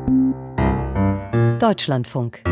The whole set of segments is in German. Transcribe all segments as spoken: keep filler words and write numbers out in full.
Deutschlandfunk.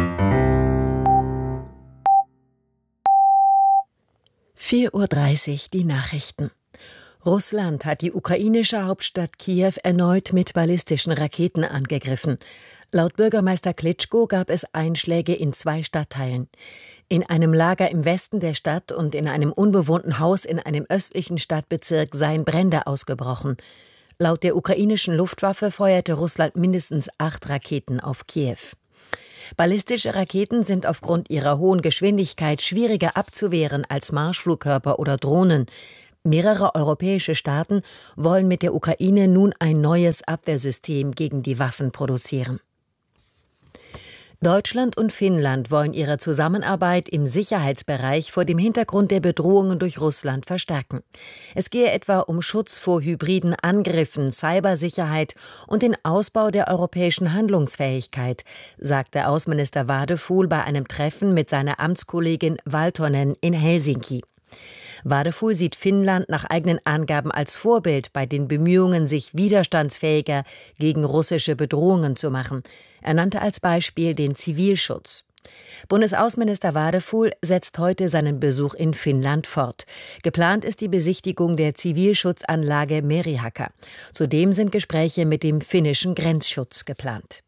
vier Uhr dreißig, die Nachrichten. Russland hat die ukrainische Hauptstadt Kiew erneut mit ballistischen Raketen angegriffen. Laut Bürgermeister Klitschko gab es Einschläge in zwei Stadtteilen. In einem Lager im Westen der Stadt und in einem unbewohnten Haus in einem östlichen Stadtbezirk seien Brände ausgebrochen. Laut der ukrainischen Luftwaffe feuerte Russland mindestens acht Raketen auf Kiew. Ballistische Raketen sind aufgrund ihrer hohen Geschwindigkeit schwieriger abzuwehren als Marschflugkörper oder Drohnen. Mehrere europäische Staaten wollen mit der Ukraine nun ein neues Abwehrsystem gegen die Waffen produzieren. Deutschland und Finnland wollen ihre Zusammenarbeit im Sicherheitsbereich vor dem Hintergrund der Bedrohungen durch Russland verstärken. Es gehe etwa um Schutz vor hybriden Angriffen, Cybersicherheit und den Ausbau der europäischen Handlungsfähigkeit, sagte Außenminister Wadefuhl bei einem Treffen mit seiner Amtskollegin Valtonen in Helsinki. Wadefuhl sieht Finnland nach eigenen Angaben als Vorbild bei den Bemühungen, sich widerstandsfähiger gegen russische Bedrohungen zu machen. Er nannte als Beispiel den Zivilschutz. Bundesaußenminister Wadefuhl setzt heute seinen Besuch in Finnland fort. Geplant ist die Besichtigung der Zivilschutzanlage Merihaca. Zudem sind Gespräche mit dem finnischen Grenzschutz geplant.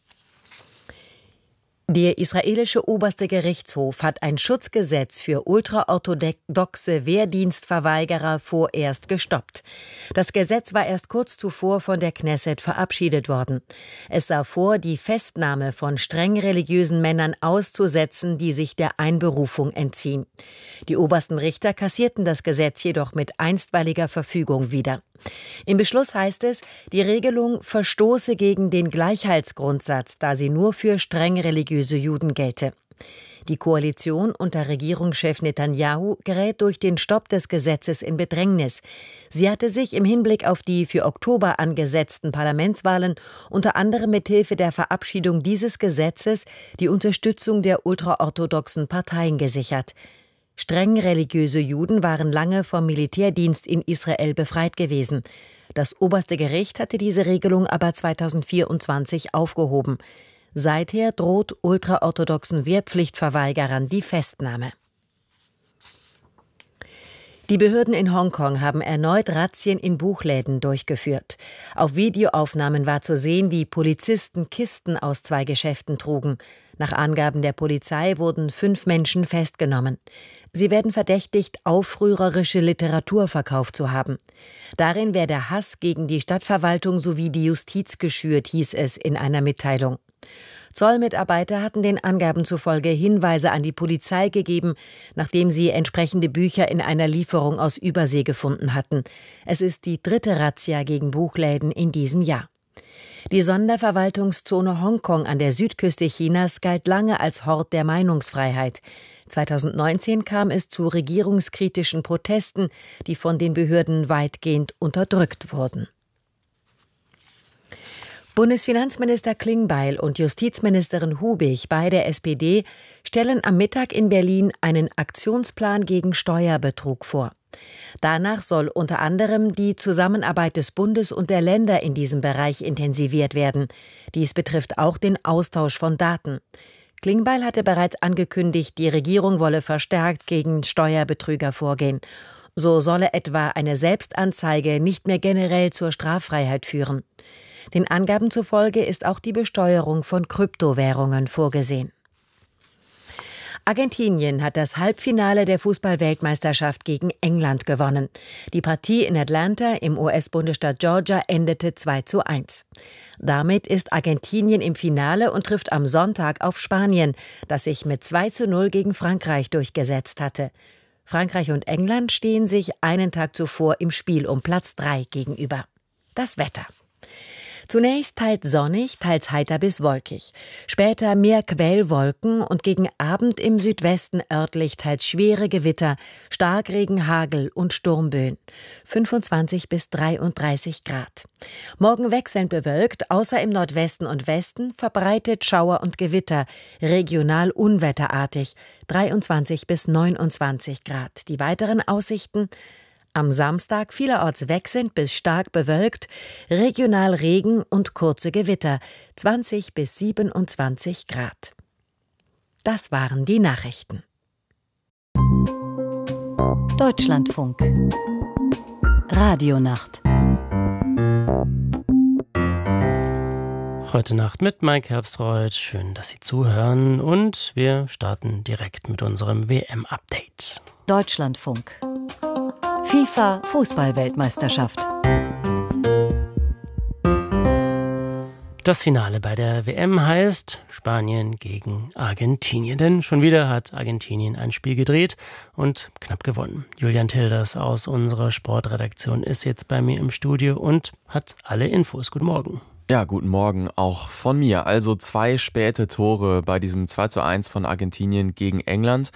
Der israelische oberste Gerichtshof hat ein Schutzgesetz für ultraorthodoxe Wehrdienstverweigerer vorerst gestoppt. Das Gesetz war erst kurz zuvor von der Knesset verabschiedet worden. Es sah vor, die Festnahme von streng religiösen Männern auszusetzen, die sich der Einberufung entziehen. Die obersten Richter kassierten das Gesetz jedoch mit einstweiliger Verfügung wieder. Im Beschluss heißt es, die Regelung verstoße gegen den Gleichheitsgrundsatz, da sie nur für streng religiöse Juden gelte. Die Koalition unter Regierungschef Netanyahu gerät durch den Stopp des Gesetzes in Bedrängnis. Sie hatte sich im Hinblick auf die für Oktober angesetzten Parlamentswahlen unter anderem mithilfe der Verabschiedung dieses Gesetzes die Unterstützung der ultraorthodoxen Parteien gesichert. Streng religiöse Juden waren lange vom Militärdienst in Israel befreit gewesen. Das oberste Gericht hatte diese Regelung aber zweitausendvierundzwanzig aufgehoben. Seither droht ultraorthodoxen Wehrpflichtverweigerern die Festnahme. Die Behörden in Hongkong haben erneut Razzien in Buchläden durchgeführt. Auf Videoaufnahmen war zu sehen, wie Polizisten Kisten aus zwei Geschäften trugen. Nach Angaben der Polizei wurden fünf Menschen festgenommen. Sie werden verdächtigt, aufrührerische Literatur verkauft zu haben. Darin werde Hass gegen die Stadtverwaltung sowie die Justiz geschürt, hieß es in einer Mitteilung. Zollmitarbeiter hatten den Angaben zufolge Hinweise an die Polizei gegeben, nachdem sie entsprechende Bücher in einer Lieferung aus Übersee gefunden hatten. Es ist die dritte Razzia gegen Buchläden in diesem Jahr. Die Sonderverwaltungszone Hongkong an der Südküste Chinas galt lange als Hort der Meinungsfreiheit. zweitausendneunzehn kam es zu regierungskritischen Protesten, die von den Behörden weitgehend unterdrückt wurden. Bundesfinanzminister Klingbeil und Justizministerin Hubig, beide S P D, stellen am Mittag in Berlin einen Aktionsplan gegen Steuerbetrug vor. Danach soll unter anderem die Zusammenarbeit des Bundes und der Länder in diesem Bereich intensiviert werden. Dies betrifft auch den Austausch von Daten. Klingbeil hatte bereits angekündigt, die Regierung wolle verstärkt gegen Steuerbetrüger vorgehen. So solle etwa eine Selbstanzeige nicht mehr generell zur Straffreiheit führen. Den Angaben zufolge ist auch die Besteuerung von Kryptowährungen vorgesehen. Argentinien hat das Halbfinale der Fußball-Weltmeisterschaft gegen England gewonnen. Die Partie in Atlanta im U S-Bundesstaat Georgia endete zwei zu eins. Damit ist Argentinien im Finale und trifft am Sonntag auf Spanien, das sich mit zwei zu null gegen Frankreich durchgesetzt hatte. Frankreich und England stehen sich einen Tag zuvor im Spiel um Platz drei gegenüber. Das Wetter. Zunächst teils sonnig, teils heiter bis wolkig. Später mehr Quellwolken und gegen Abend im Südwesten örtlich teils schwere Gewitter, Starkregen, Hagel und Sturmböen. fünfundzwanzig bis dreiunddreißig Grad. Morgen wechselnd bewölkt, außer im Nordwesten und Westen, verbreitet Schauer und Gewitter, regional unwetterartig, dreiundzwanzig bis neunundzwanzig Grad. Die weiteren Aussichten: Am Samstag vielerorts wechselnd bis stark bewölkt, regional Regen und kurze Gewitter, zwanzig bis siebenundzwanzig Grad. Das waren die Nachrichten. Deutschlandfunk. Radionacht. Heute Nacht mit Mike Herbstreuth. Schön, dass Sie zuhören. Und wir starten direkt mit unserem W M-Update. Deutschlandfunk. FIFA-Fußball-Weltmeisterschaft. Das Finale bei der W M heißt Spanien gegen Argentinien. Denn schon wieder hat Argentinien ein Spiel gedreht und knapp gewonnen. Julian Tilders aus unserer Sportredaktion ist jetzt bei mir im Studio und hat alle Infos. Guten Morgen. Ja, guten Morgen auch von mir. Also zwei späte Tore bei diesem zwei zu eins von Argentinien gegen England.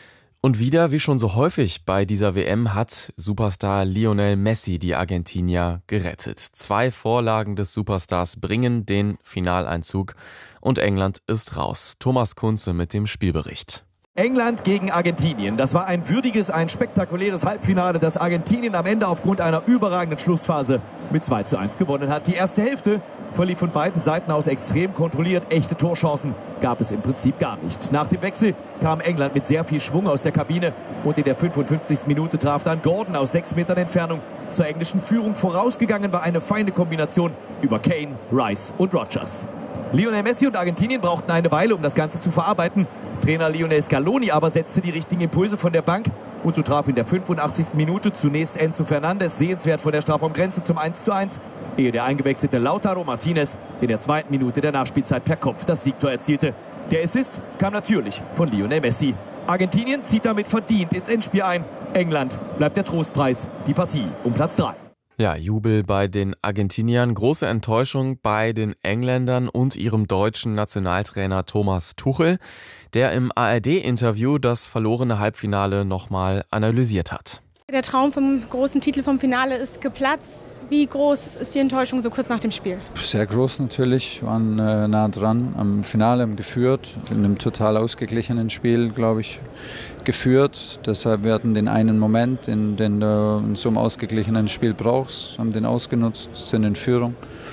Und wieder, wie schon so häufig bei dieser W M, hat Superstar Lionel Messi die Argentinier gerettet. Zwei Vorlagen des Superstars bringen den Finaleinzug und England ist raus. Thomas Kunze mit dem Spielbericht. England gegen Argentinien. Das war ein würdiges, ein spektakuläres Halbfinale, das Argentinien am Ende aufgrund einer überragenden Schlussphase mit zwei zu eins gewonnen hat. Die erste Hälfte verlief von beiden Seiten aus extrem kontrolliert. Echte Torchancen gab es im Prinzip gar nicht. Nach dem Wechsel kam England mit sehr viel Schwung aus der Kabine und in der fünfundfünfzigsten Minute traf dann Gordon aus sechs Metern Entfernung zur englischen Führung. Vorausgegangen war eine feine Kombination über Kane, Rice und Rodgers. Lionel Messi und Argentinien brauchten eine Weile, um das Ganze zu verarbeiten. Trainer Lionel Scaloni aber setzte die richtigen Impulse von der Bank und so traf in der fünfundachtzigsten Minute zunächst Enzo Fernandes sehenswert von der Strafraumgrenze zum eins zu eins, ehe der eingewechselte Lautaro Martinez in der zweiten Minute der Nachspielzeit per Kopf das Siegtor erzielte. Der Assist kam natürlich von Lionel Messi. Argentinien zieht damit verdient ins Endspiel ein. England bleibt der Trostpreis, die Partie um Platz drei. Ja, Jubel bei den Argentiniern, große Enttäuschung bei den Engländern und ihrem deutschen Nationaltrainer Thomas Tuchel, der im A R D-Interview das verlorene Halbfinale nochmal analysiert hat. Der Traum vom großen Titel vom Finale ist geplatzt. Wie groß ist die Enttäuschung so kurz nach dem Spiel? Sehr groß natürlich, wir waren äh, nah dran am Finale, haben geführt, in einem total ausgeglichenen Spiel, glaube ich, geführt. Deshalb wir hatten den einen Moment, den, den du in so einem ausgeglichenen Spiel brauchst, haben den ausgenutzt, sind in Führung.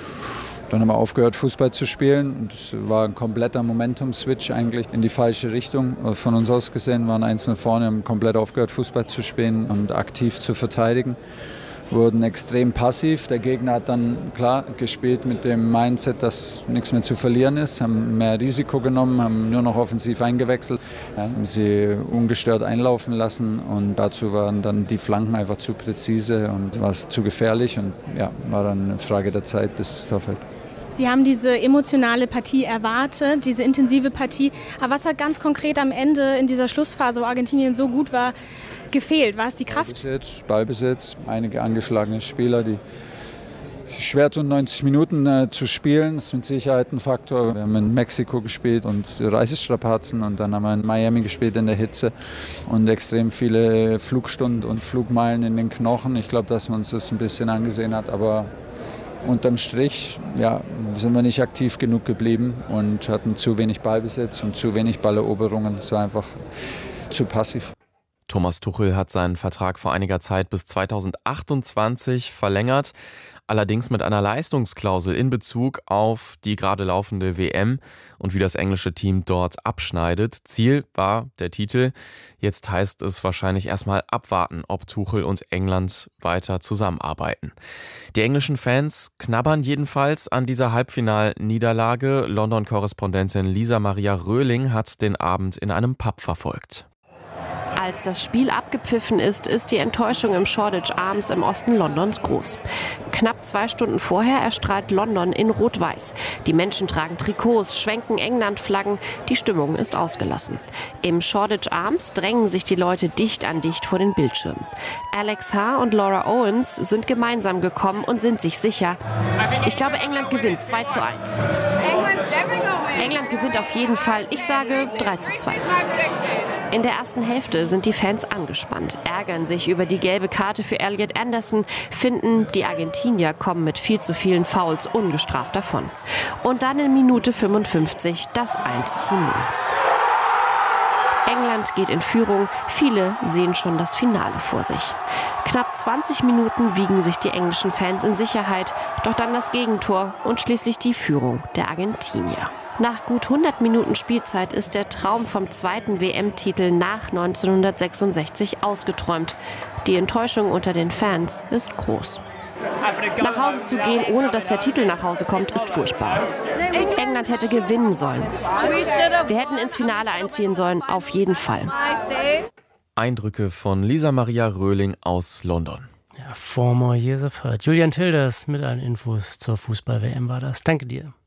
Dann haben wir aufgehört, Fußball zu spielen. Es war ein kompletter Momentum-Switch eigentlich in die falsche Richtung. Von uns aus gesehen waren einzeln vorne, haben komplett aufgehört, Fußball zu spielen und aktiv zu verteidigen. Wir wurden extrem passiv. Der Gegner hat dann klar gespielt mit dem Mindset, dass nichts mehr zu verlieren ist. Haben mehr Risiko genommen, haben nur noch offensiv eingewechselt, haben sie ungestört einlaufen lassen und dazu waren dann die Flanken einfach zu präzise und war es zu gefährlich und ja, war dann eine Frage der Zeit, bis das Tor fällt. Sie haben diese emotionale Partie erwartet, diese intensive Partie. Aber was hat ganz konkret am Ende in dieser Schlussphase, wo Argentinien so gut war, gefehlt? War es die Kraft? Ballbesitz, Ballbesitz, einige angeschlagene Spieler, die sich schwer tun, neunzig Minuten äh, zu spielen. Das ist mit Sicherheit ein Faktor. Wir haben in Mexiko gespielt und Reisestrapazen und dann haben wir in Miami gespielt in der Hitze und extrem viele Flugstunden und Flugmeilen in den Knochen. Ich glaube, dass man uns das ein bisschen angesehen hat, aber unterm Strich ja, sind wir nicht aktiv genug geblieben und hatten zu wenig Ballbesitz und zu wenig Balleroberungen. Es war einfach zu passiv. Thomas Tuchel hat seinen Vertrag vor einiger Zeit bis zweitausendachtundzwanzig verlängert, allerdings mit einer Leistungsklausel in Bezug auf die gerade laufende W M und wie das englische Team dort abschneidet. Ziel war der Titel. Jetzt heißt es wahrscheinlich erstmal abwarten, ob Tuchel und England weiter zusammenarbeiten. Die englischen Fans knabbern jedenfalls an dieser Halbfinalniederlage. London-Korrespondentin Lisa Maria Röhling hat den Abend in einem Pub verfolgt. Als das Spiel abgepfiffen ist, ist die Enttäuschung im Shoreditch Arms im Osten Londons groß. Knapp zwei Stunden vorher erstrahlt London in Rot-Weiß. Die Menschen tragen Trikots, schwenken England-Flaggen. Die Stimmung ist ausgelassen. Im Shoreditch Arms drängen sich die Leute dicht an dicht vor den Bildschirmen. Alex Haar und Laura Owens sind gemeinsam gekommen und sind sich sicher. Ich glaube, England gewinnt zwei zu eins. England gewinnt auf jeden Fall. Ich sage drei zu zwei. In der ersten Hälfte sind die Fans angespannt, ärgern sich über die gelbe Karte für Elliot Anderson, finden, die Argentinier kommen mit viel zu vielen Fouls ungestraft davon. Und dann in Minute fünfundfünfzig das eins zu null. England geht in Führung, viele sehen schon das Finale vor sich. Knapp zwanzig Minuten wiegen sich die englischen Fans in Sicherheit, doch dann das Gegentor und schließlich die Führung der Argentinier. Nach gut hundert Minuten Spielzeit ist der Traum vom zweiten W M-Titel nach neunzehnhundertsechsundsechzig ausgeträumt. Die Enttäuschung unter den Fans ist groß. Nach Hause zu gehen, ohne dass der Titel nach Hause kommt, ist furchtbar. England hätte gewinnen sollen. Wir hätten ins Finale einziehen sollen, auf jeden Fall. Eindrücke von Lisa Maria Röhling aus London. Ja, four more years of hurt. Julian Tilders mit allen Infos zur Fußball-W M war das. Danke dir.